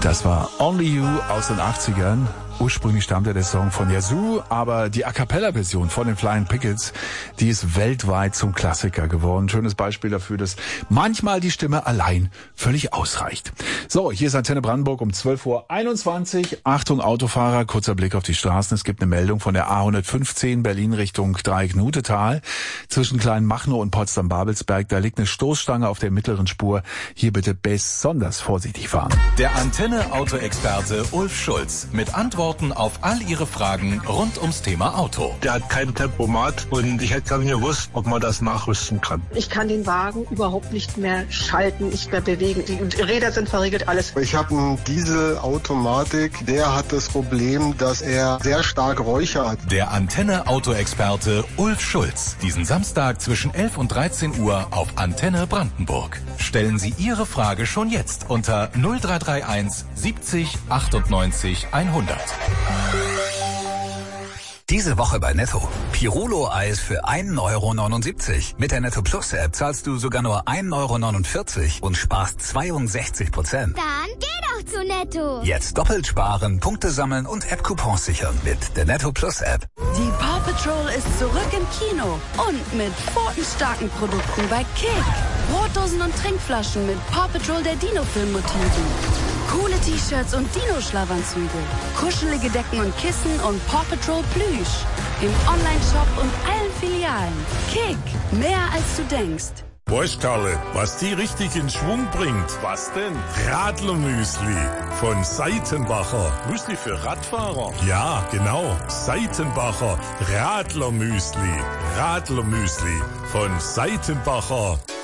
Das war Only You aus den 80ern. Ursprünglich stammte der Song von Yazoo, aber die A-Cappella-Version von den Flying Pickets, die ist weltweit zum Klassiker geworden. Schönes Beispiel dafür, dass manchmal die Stimme allein völlig ausreicht. So, hier ist Antenne Brandenburg um 12:21 Uhr. Achtung Autofahrer, kurzer Blick auf die Straßen. Es gibt eine Meldung von der A115 Berlin Richtung Dreiecknutetal. Zwischen Kleinmachnow und Potsdam-Babelsberg, da liegt eine Stoßstange auf der mittleren Spur. Hier bitte besonders vorsichtig fahren. Der Antenne-Auto-Experte Ulf Schulz mit Antworten auf all Ihre Fragen rund ums Thema Auto. Der hat kein Tempomat und ich hätte gar nicht gewusst, ob man das nachrüsten kann. Ich kann den Wagen überhaupt nicht mehr schalten, nicht mehr bewegen. Die Räder sind verriegelt, alles. Ich habe einen Dieselautomatik, der hat das Problem, dass er sehr stark Räucher hat. Der Antenne-Auto-Experte Ulf Schulz. Diesen Samstag zwischen 11 und 13 Uhr auf Antenne Brandenburg. Stellen Sie Ihre Frage schon jetzt unter 0331 70 98 100. Diese Woche bei Netto. Pirolo-Eis für 1,79 €. Mit der Netto Plus App zahlst du sogar nur 1,49 € und sparst 62%. Dann geh doch zu Netto. Jetzt doppelt sparen, Punkte sammeln und App-Coupons sichern mit der Netto Plus App. Die Paw Patrol ist zurück im Kino und mit pfotenstarken Produkten bei Kick. Brotdosen und Trinkflaschen mit Paw Patrol der Dino-Film-Motiven. Coole T-Shirts und Dino-Schlafanzüge. Kuschelige Decken und Kissen und Paw Patrol Plüsch. Im Online-Shop und allen Filialen. Kick, mehr als du denkst. Weißt Karle, was die richtig in Schwung bringt? Was denn? Radlermüsli von Seitenbacher. Müsli für Radfahrer? Ja, genau. Seitenbacher Radlermüsli. Radlermüsli von Seitenbacher.